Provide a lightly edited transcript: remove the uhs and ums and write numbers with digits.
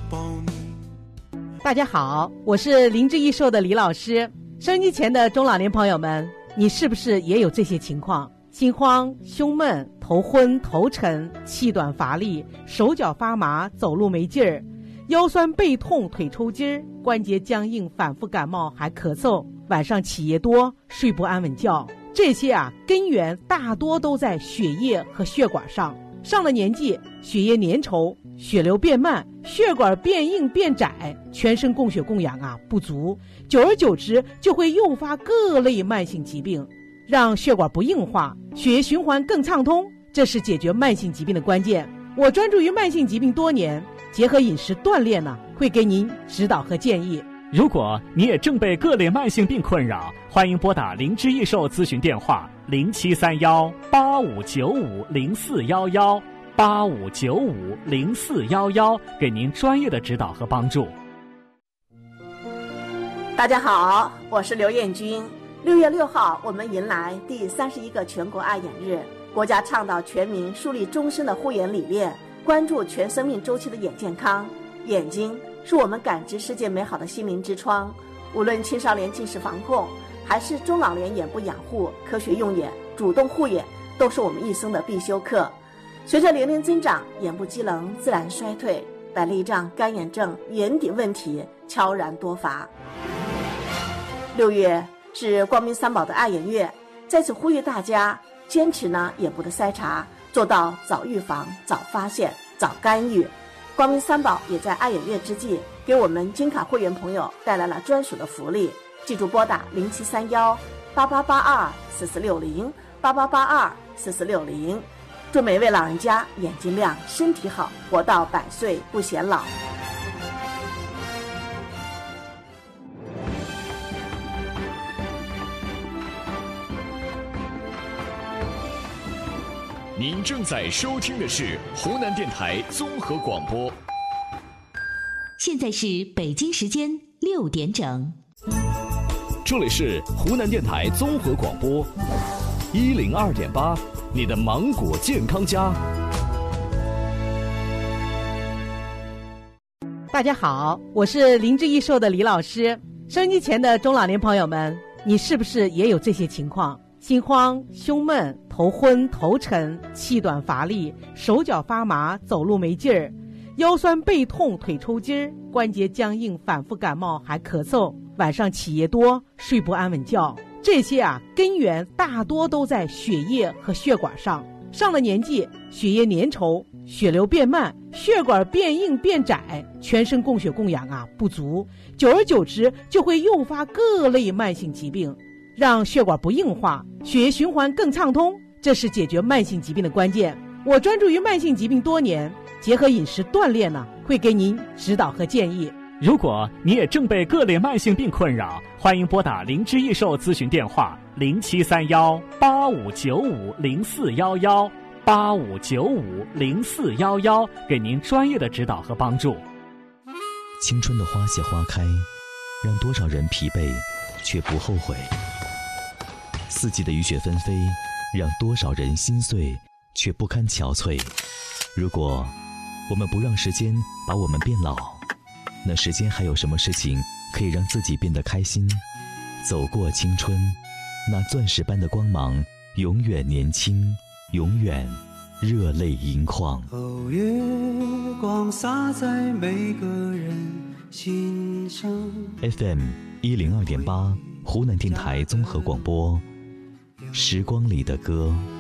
大家好，我是灵芝益寿的李老师。收音机前的中老年朋友们，你是不是也有这些情况？心慌、胸闷、头昏、头沉、气短乏力、手脚发麻、走路没劲儿、腰酸背痛、腿抽筋儿、关节僵硬、反复感冒还咳嗽，晚上起夜多、睡不安稳觉，这些根源大多都在血液和血管上。上了年纪，血液粘稠，血流变慢，血管变硬变窄，全身供血供氧不足，久而久之就会诱发各类慢性疾病，让血管不硬化，血液循环更畅通，这是解决慢性疾病的关键。我专注于慢性疾病多年，结合饮食锻炼会给您指导和建议。 如果你也正被各类慢性病困扰，欢迎拨打灵芝益寿咨询电话07318595041185950411，给您专业的指导和帮助。 大家好，我是刘艳君。6月6号，我们迎来第31个全国爱眼日。国家倡导全民树立终身的护眼理念，关注全生命周期的眼健康。眼睛是我们感知世界美好的心灵之窗，无论青少年近视防控，还是中老年眼部养护，科学用眼、主动护眼，都是我们一生的必修课。随着年龄增长，眼部机能自然衰退，白内障、干眼症、眼底问题悄然多发。6月是光明三宝的爱眼月，在此呼吁大家坚持眼部的筛查，做到早预防、早发现、早干预。光明三宝也在爱眼月之际，给我们金卡会员朋友带来了专属的福利，记住拨打07318882446088824460，祝每位老人家眼睛亮，身体好，活到100岁不显老。 您正在收听的是湖南电台综合广播。 现在是北京时间6点整， 这里是湖南电台综合广播102.8，你的芒果健康家。 大家好，我是灵芝益寿的李老师。收音机前的中老年朋友们，你是不是也有这些情况？心慌、胸闷、头昏、头沉、气短乏力、手脚发麻、走路没劲儿、腰酸背痛、腿抽筋儿、关节僵硬、反复感冒还咳嗽，晚上起夜多、睡不安稳觉，这些根源大多都在血液和血管上。上了年纪，血液粘稠，血流变慢，血管变硬变窄，全身供血供氧不足，久而久之就会诱发各类慢性疾病，让血管不硬化，血液循环更畅通，这是解决慢性疾病的关键。我专注于慢性疾病多年，结合饮食锻炼会给您指导和建议。 如果你也正被各类慢性病困扰，欢迎拨打灵芝益寿咨询电话07318595041185959411，给您专业的指导和帮助。 青春的花谢花开，让多少人疲惫却不后悔；四季的雨雪纷飞，让多少人心碎却不堪憔悴。如果我们不让时间把我们变老，那时间还有什么事情可以让自己变得开心？走过青春，那钻石般的光芒永远年轻，永远热泪盈眶。 哦，月光洒在每个人心上。 FM 102.8，湖南电台综合广播，时光里的歌。